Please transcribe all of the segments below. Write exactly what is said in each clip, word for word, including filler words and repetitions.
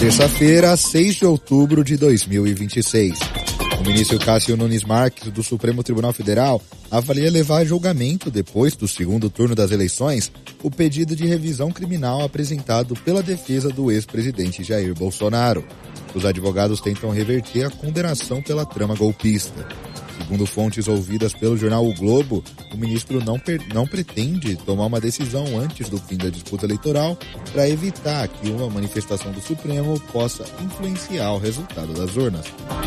Terça-feira, seis de outubro de dois mil e vinte e seis. O ministro Cássio Nunes Marques, do Supremo Tribunal Federal, avalia levar a julgamento, depois do segundo turno das eleições, o pedido de revisão criminal apresentado pela defesa do ex-presidente Jair Bolsonaro. Os advogados tentam reverter a condenação pela trama golpista. Segundo fontes ouvidas pelo jornal O Globo, o ministro não, per- não pretende tomar uma decisão antes do fim da disputa eleitoral para evitar que uma manifestação do Supremo possa influenciar o resultado das urnas.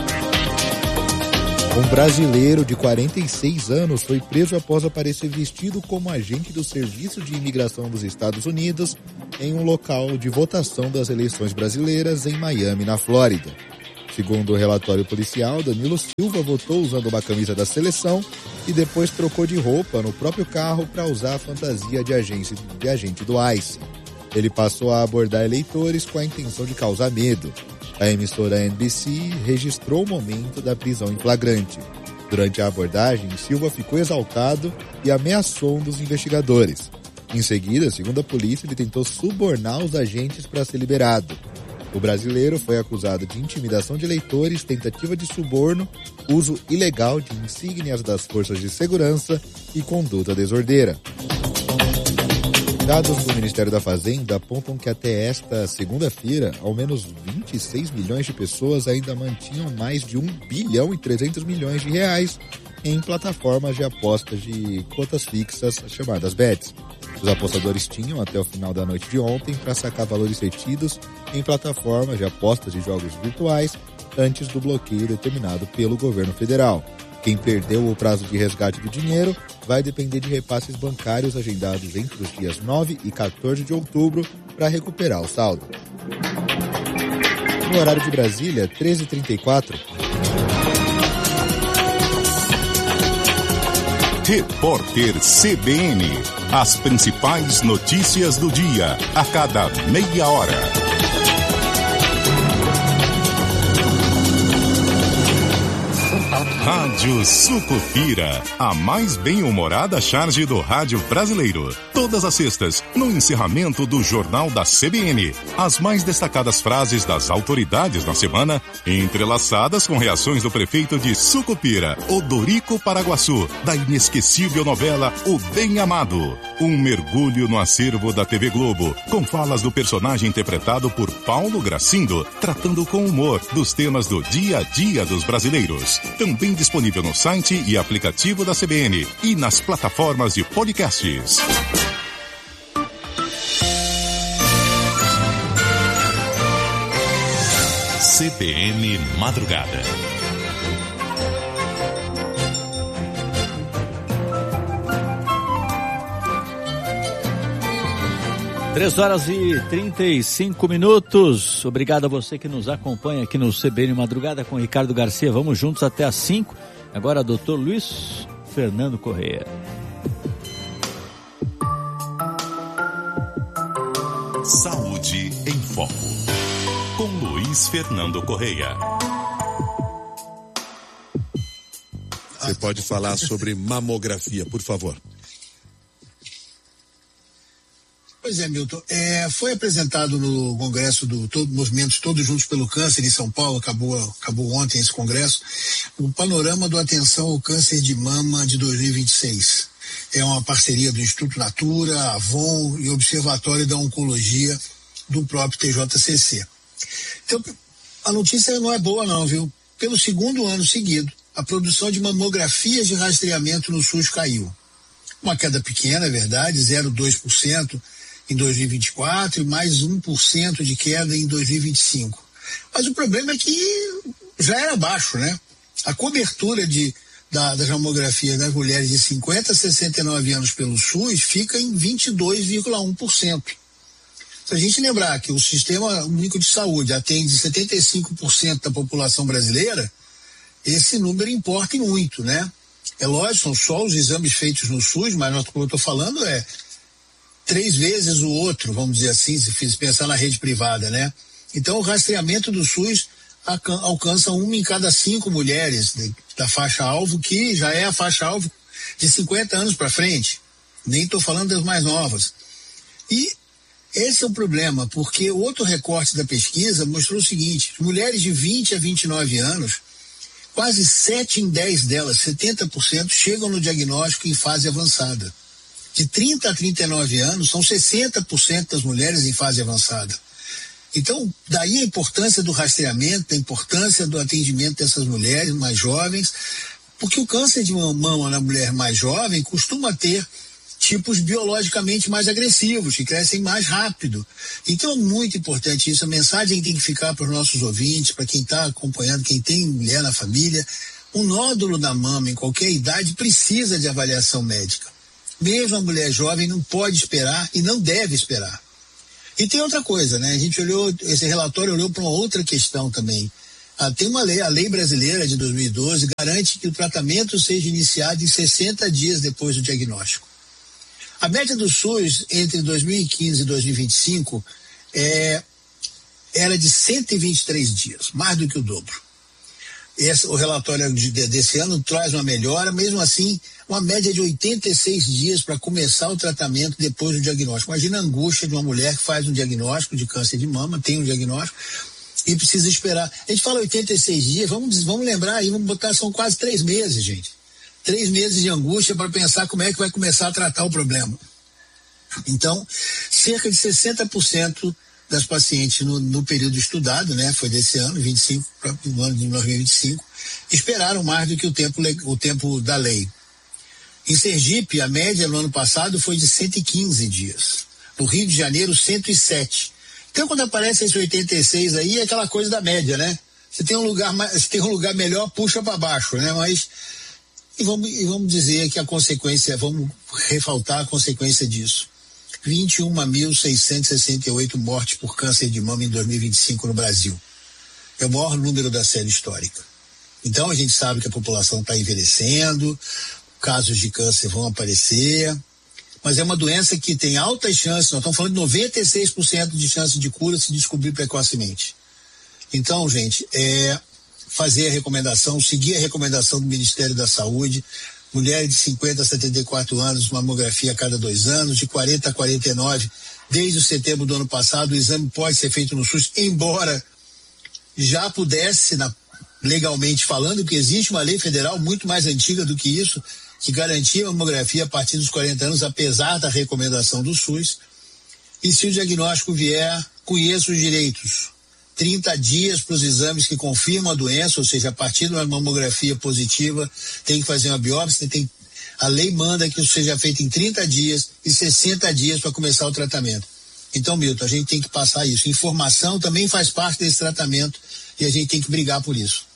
Um brasileiro de quarenta e seis anos foi preso após aparecer vestido como agente do Serviço de Imigração dos Estados Unidos em um local de votação das eleições brasileiras em Miami, na Flórida. Segundo o relatório policial, Danilo Silva votou usando uma camisa da seleção e depois trocou de roupa no próprio carro para usar a fantasia de agente, de agente do ICE. Ele passou a abordar eleitores com a intenção de causar medo. A emissora N B C registrou o momento da prisão em flagrante. Durante a abordagem, Silva ficou exaltado e ameaçou um dos investigadores. Em seguida, segundo a polícia, ele tentou subornar os agentes para ser liberado. O brasileiro foi acusado de intimidação de eleitores, tentativa de suborno, uso ilegal de insígnias das forças de segurança e conduta desordeira. Dados do Ministério da Fazenda apontam que até esta segunda-feira, ao menos vinte e seis milhões de pessoas ainda mantinham mais de um bilhão e trezentos milhões de reais em plataformas de apostas de cotas fixas, chamadas bets. Os apostadores tinham até o final da noite de ontem para sacar valores retidos em plataformas de apostas de jogos virtuais antes do bloqueio determinado pelo governo federal. Quem perdeu o prazo de resgate do dinheiro vai depender de repasses bancários agendados entre os dias nove e quatorze de outubro para recuperar o saldo. No horário de Brasília, treze e trinta e quatro. Repórter C B N. As principais notícias do dia, a cada meia hora. Rádio Sucupira, a mais bem-humorada charge do rádio brasileiro. Todas as sextas, no encerramento do Jornal da C B N. As mais destacadas frases das autoridades da semana, entrelaçadas com reações do prefeito de Sucupira, Odorico Paraguaçu, da inesquecível novela O Bem Amado. Um mergulho no acervo da T V Globo, com falas do personagem interpretado por Paulo Gracindo, tratando com humor dos temas do dia a dia dos brasileiros. Também disponível no site e aplicativo da C B N e nas plataformas de podcasts. C B N Madrugada. Três horas e trinta e cinco minutos. Obrigado a você que nos acompanha aqui no C B N Madrugada com Ricardo Garcia. Vamos juntos até às cinco. Agora, doutor Luiz Fernando Correia. Saúde em Foco, com Luiz Fernando Correia. Você pode falar sobre mamografia, por favor. Pois é, Milton. É, foi apresentado no congresso do todo, Movimentos Todos Juntos pelo Câncer em São Paulo, acabou, acabou ontem esse congresso, o panorama do Atenção ao Câncer de Mama de dois mil e vinte e seis. É uma parceria do Instituto Natura, Avon e Observatório da Oncologia do próprio T J C C. Então, a notícia não é boa não, viu? Pelo segundo ano seguido, a produção de mamografias de rastreamento no SUS caiu. Uma queda pequena, é verdade, zero vírgula dois por cento em dois mil e vinte e quatro e mais um por cento de queda em dois mil e vinte e cinco. Mas o problema é que já era baixo, né? A cobertura de, da, das mamografias das mulheres de cinquenta a sessenta e nove anos pelo SUS fica em vinte e dois vírgula um por cento. Se a gente lembrar que o Sistema Único de Saúde atende setenta e cinco por cento da população brasileira, esse número importa muito, né? É lógico, são só os exames feitos no SUS, mas nós, como eu estou falando, é três vezes o outro, vamos dizer assim, se pensar na rede privada, né? Então, o rastreamento do SUS alcança uma em cada cinco mulheres da faixa-alvo, que já é a faixa-alvo de cinquenta anos para frente. Nem estou falando das mais novas. E Esse é o problema, porque outro recorte da pesquisa mostrou o seguinte: mulheres de vinte a vinte e nove anos, quase sete em dez delas, setenta por cento, chegam no diagnóstico em fase avançada. De trinta a trinta e nove anos, são sessenta por cento das mulheres em fase avançada. Então, daí a importância do rastreamento, a importância do atendimento dessas mulheres mais jovens, porque o câncer de mama na mulher mais jovem costuma ter tipos biologicamente mais agressivos, que crescem mais rápido. Então é muito importante isso. A mensagem tem que ficar para os nossos ouvintes, para quem está acompanhando, quem tem mulher na família. Um nódulo da mama em qualquer idade precisa de avaliação médica. Mesmo a mulher jovem não pode esperar e não deve esperar. E tem outra coisa, né? A gente olhou, esse relatório olhou para uma outra questão também. Ah, tem uma lei, a lei brasileira de dois mil e doze garante que o tratamento seja iniciado em sessenta dias depois do diagnóstico. A média do SUS entre dois mil e quinze e dois mil e vinte e cinco é, era de cento e vinte e três dias, mais do que o dobro. Esse, o relatório de, desse ano traz uma melhora, mesmo assim, uma média de oitenta e seis dias para começar o tratamento depois do diagnóstico. Imagina a angústia de uma mulher que faz um diagnóstico de câncer de mama, tem um diagnóstico e precisa esperar. A gente fala oitenta e seis dias, vamos, vamos lembrar aí, vamos botar, são quase três meses, gente. Três meses de angústia para pensar como é que vai começar a tratar o problema. Então, cerca de sessenta por cento das pacientes no, no período estudado, né, foi desse ano, vinte e cinco, no ano de dois mil e vinte e cinco, esperaram mais do que o tempo, o tempo da lei. Em Sergipe, a média no ano passado foi de cento e quinze dias. No Rio de Janeiro, cento e sete. Então, quando aparece esse oitenta e seis aí, é aquela coisa da média, né? Você tem um lugar, você tem um lugar melhor, puxa para baixo, né? Mas, e vamos, e vamos dizer que a consequência, vamos refaltar a consequência disso. vinte e um mil seiscentos e sessenta e oito mortes por câncer de mama em dois mil e vinte e cinco no Brasil. É o maior número da série histórica. Então a gente sabe que a população está envelhecendo, casos de câncer vão aparecer, mas é uma doença que tem altas chances, nós estamos falando de noventa e seis por cento de chance de cura se descobrir precocemente. Então, gente, é fazer a recomendação, seguir a recomendação do Ministério da Saúde. Mulheres de cinquenta a setenta e quatro anos, mamografia a cada dois anos, de quarenta a quarenta e nove, desde o setembro do ano passado, o exame pode ser feito no SUS, embora já pudesse, na, legalmente falando, que existe uma lei federal muito mais antiga do que isso, que garantia a mamografia a partir dos quarenta anos, apesar da recomendação do SUS. E se o diagnóstico vier, conheça os direitos. trinta dias para os exames que confirmam a doença, ou seja, a partir de uma mamografia positiva, tem que fazer uma biópsia, tem, a lei manda que isso seja feito em trinta dias e sessenta dias para começar o tratamento. Então, Milton, a gente tem que passar isso. Informação também faz parte desse tratamento e a gente tem que brigar por isso.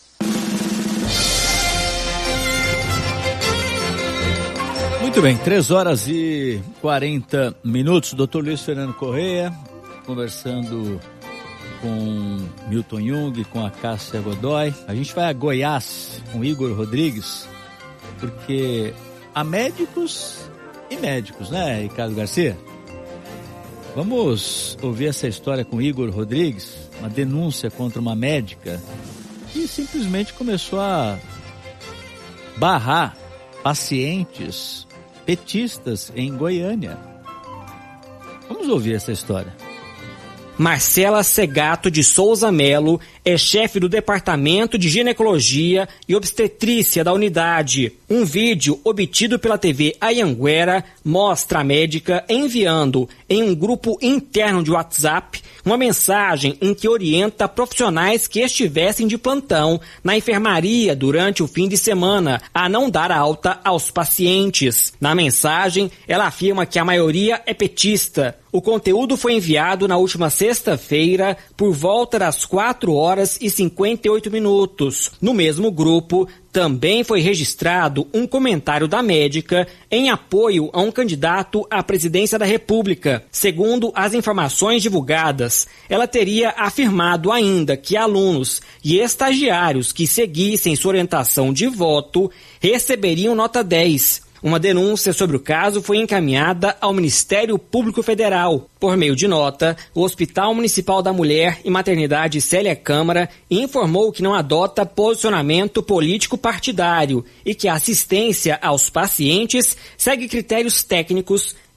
Muito bem, três horas e quarenta minutos. doutor Luiz Fernando Correia, conversando com Milton Jung, com a Cássia Godoy. A gente vai a Goiás com Igor Rodrigues, porque há médicos e médicos, né, Ricardo Garcia? Vamos ouvir essa história com Igor Rodrigues, uma denúncia contra uma médica que simplesmente começou a barrar pacientes petistas em Goiânia. Vamos ouvir essa história. Marcela Segato de Souza Melo é chefe do Departamento de Ginecologia e Obstetrícia da unidade. Um vídeo obtido pela T V Anhanguera mostra a médica enviando em um grupo interno de WhatsApp uma mensagem em que orienta profissionais que estivessem de plantão na enfermaria durante o fim de semana a não dar alta aos pacientes. Na mensagem, ela afirma que a maioria é petista. O conteúdo foi enviado na última sexta-feira por volta das quatro horas e cinquenta e oito minutos. No mesmo grupo, também foi registrado um comentário da médica em apoio a um candidato à presidência da República. Segundo as informações divulgadas, ela teria afirmado ainda que alunos e estagiários que seguissem sua orientação de voto receberiam nota dez. Uma denúncia sobre o caso foi encaminhada ao Ministério Público Federal. Por meio de nota, o Hospital Municipal da Mulher e Maternidade Célia Câmara informou que não adota posicionamento político partidário e que a assistência aos pacientes segue critérios técnicos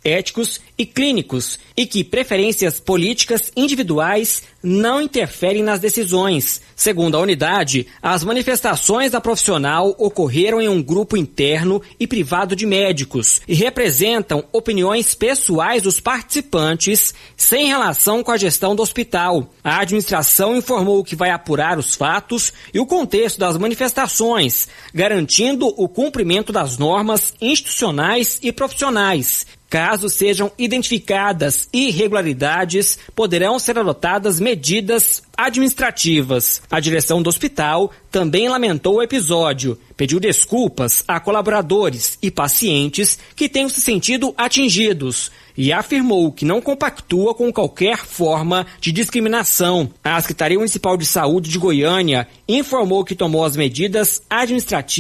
éticos e clínicos e que preferências políticas individuais não interferem nas decisões. Segundo a unidade, as manifestações da profissional ocorreram em um grupo interno e privado de médicos e representam opiniões pessoais dos participantes sem relação com a gestão do hospital. A administração informou que vai apurar os fatos e o contexto das manifestações, garantindo o cumprimento das normas institucionais e profissionais. Caso sejam identificadas irregularidades, poderão ser adotadas medidas administrativas. A direção do hospital também lamentou o episódio, pediu desculpas a colaboradores e pacientes que tenham se sentido atingidos e afirmou que não compactua com qualquer forma de discriminação. A Secretaria Municipal de Saúde de Goiânia informou que tomou as medidas administrativas